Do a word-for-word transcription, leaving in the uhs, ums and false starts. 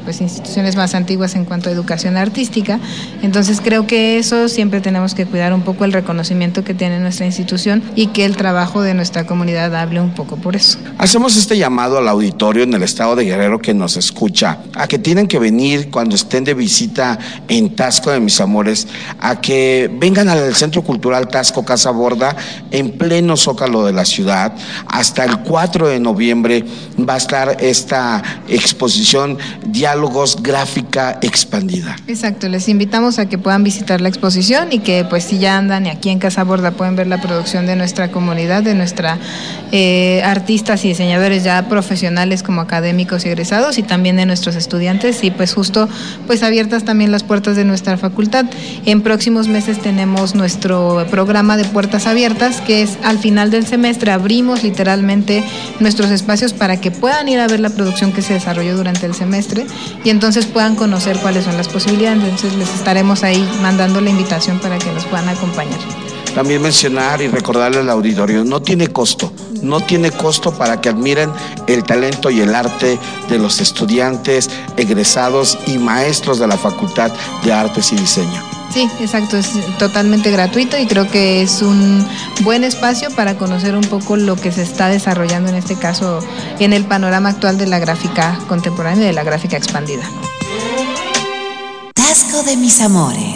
pues, instituciones más antiguas en cuanto a educación artística. Entonces creo que eso siempre tenemos que cuidar un poco el reconocimiento que tiene nuestra institución y que el trabajo de nuestra comunidad hable un poco por eso. Hacemos este llamado al auditorio en el estado de Guerrero que nos escucha, a que tienen que venir cuando estén de visita en Taxco de Mis Amores, a que vengan al Centro Cultural Taxco Casa Borda en pleno zócalo de la ciudad. Hasta el cuatro de noviembre va a estar esta exposición Diálogos Gráfica Expandida. Exacto, les invitamos a que puedan visitar la exposición y que pues si ya andan aquí en Casa Borda pueden ver la producción de nuestra comunidad, de nuestra eh, artistas y diseñadores ya profesionales como académicos y egresados, y también de nuestros estudiantes, y pues justo pues abiertas también las puertas de nuestra facultad. En próximos meses tenemos nuestro programa de puertas abiertas, que es al final del semestre abrimos literalmente nuestros espacios para que puedan ir a ver la producción que se desarrolló durante el semestre y entonces puedan conocer cuáles son las posibilidades. Entonces les estaremos ahí mandando la invitación para que nos puedan acompañar. También mencionar y recordarle al auditorio, no tiene costo, no tiene costo para que admiren el talento y el arte de los estudiantes, egresados y maestros de la Facultad de Artes y Diseño. Sí, exacto, es totalmente gratuito y creo que es un buen espacio para conocer un poco lo que se está desarrollando en este caso en el panorama actual de la gráfica contemporánea y de la gráfica expandida. Taxco de Mis Amores.